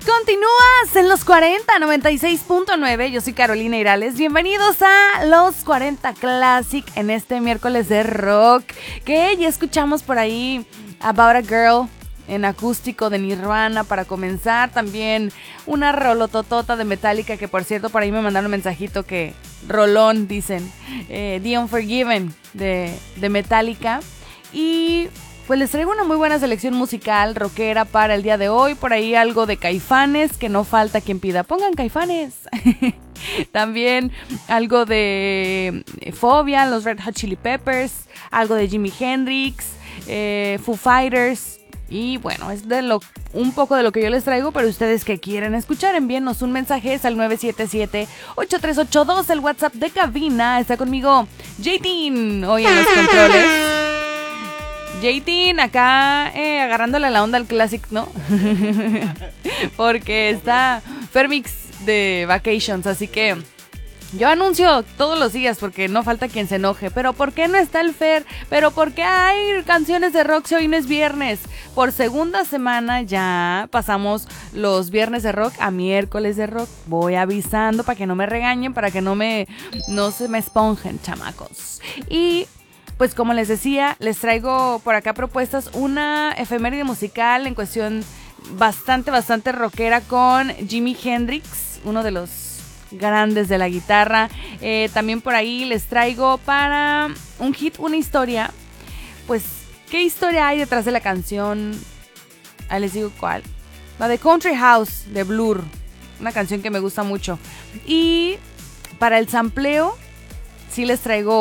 Continúas en los 40, 96.9. Yo soy Carolina Irales. Bienvenidos a los 40 Classic en este miércoles de rock. Que ya escuchamos por ahí About a Girl en acústico de Nirvana para comenzar. También una rolototota de Metallica, que por cierto por ahí me mandaron un mensajito que rolón, dicen. The Unforgiven de Metallica. Y pues les traigo una muy buena selección musical rockera para el día de hoy. Por ahí algo de Caifanes, que no falta quien pida, pongan Caifanes. También algo de Fobia, los Red Hot Chili Peppers, algo de Jimi Hendrix, Foo Fighters. Y bueno, es un poco de lo que yo les traigo, pero ustedes que quieren escuchar, envíenos un mensaje, es al 977-8382, el WhatsApp de cabina. Está conmigo JT hoy en los controles. JT acá agarrándole la onda al Classic, ¿no? Porque está Fermix de Vacations, así que yo anuncio todos los días porque no falta quien se enoje. ¿Pero por qué no está el Fer? ¿Pero por qué hay canciones de rock si hoy no es viernes? Por segunda semana ya pasamos los viernes de rock a miércoles de rock. Voy avisando para que no me regañen, para que no se me esponjen, chamacos. Y pues como les decía, les traigo por acá propuestas, una efeméride musical en cuestión bastante rockera con Jimi Hendrix, uno de los grandes de la guitarra. También por ahí les traigo para un hit, una historia. Pues, ¿qué historia hay detrás de la canción? Ahí les digo cuál. La de Country House de Blur, una canción que me gusta mucho. Y para el sampleo, sí les traigo